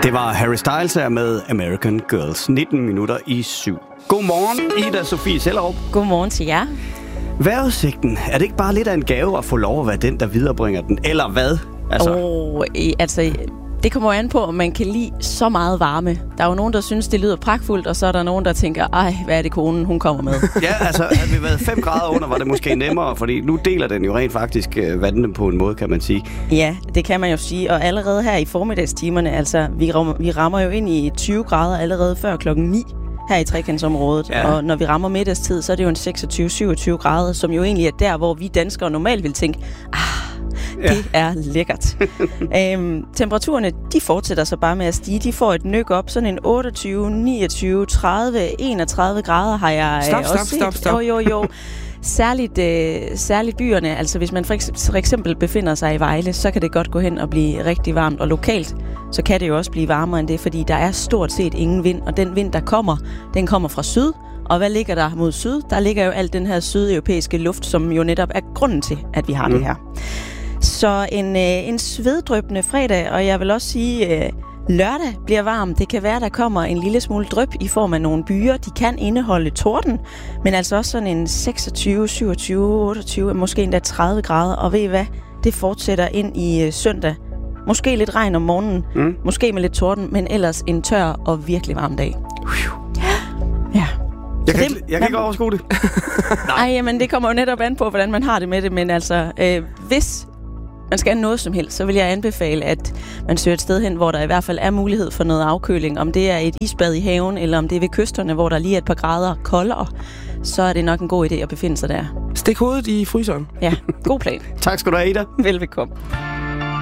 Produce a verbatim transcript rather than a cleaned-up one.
Det var Harry Styles her med American Girls. nitten minutter i syv. Godmorgen, Ida Sofie Sellerup. Godmorgen til jer. Vejrudsigten, er det ikke bare lidt af en gave at få lov at være den, der viderebringer den? Eller hvad? Altså, oh, altså det kommer jo an på, om man kan lide så meget varme. Der er jo nogen, der synes, det lyder pragtfuldt, og så er der nogen, der tænker, ej, hvad er det konen, hun kommer med? Ja, altså, havde vi været fem grader under, var det måske nemmere, fordi nu deler den jo rent faktisk vandene på en måde, kan man sige. Ja, det kan man jo sige, og allerede her i formiddagstimerne, altså, vi rammer, vi rammer jo ind i tyve grader allerede før klokken ni her i trekantsområdet, ja. Og når vi rammer middagstid, så er det jo en seksogtyve til syvogtyve grader, som jo egentlig er der, hvor vi danskere normalt vil tænke, ah, det ja. er lækkert. øhm, temperaturerne, de fortsætter så bare med at stige. De får et nyk op, sådan en otteogtyve, niogtyve, tredive, enogtredive grader har jeg stop, også stop, set. Stop, stop, Jo, jo, jo. Særligt, øh, særligt byerne, altså hvis man for, eks- for eksempel befinder sig i Vejle, så kan det godt gå hen og blive rigtig varmt. Og lokalt, så kan det jo også blive varmere end det, fordi der er stort set ingen vind. Og den vind, der kommer, den kommer fra syd. Og hvad ligger der mod syd? Der ligger jo alt den her sydeuropæiske luft, som jo netop er grunden til, at vi har mm. det her. Så en, øh, en sveddryppende fredag, og jeg vil også sige, øh, lørdag bliver varm. Det kan være, der kommer en lille smule dryp i form af nogle byer. De kan indeholde torden, men altså også sådan en seksogtyve, syvogtyve, otteogtyve, måske endda tredive grader. Og ved I hvad? Det fortsætter ind i øh, søndag. Måske lidt regn om morgenen, mm. måske med lidt torden, men ellers en tør og virkelig varm dag. Ja. Jeg kan, det, jeg kan ikke overskue det. Nej, men det kommer jo netop an på, hvordan man har det med det. Men altså, øh, hvis man skal noget som helst, så vil jeg anbefale, at man søger et sted hen, hvor der i hvert fald er mulighed for noget afkøling. Om det er et isbad i haven, eller om det er ved kysterne, hvor der lige er et par grader koldere, så er det nok en god idé at befinde sig der. Stik hovedet i fryseren. Ja, god plan. Tak skal du have, Ida. Velbekomme.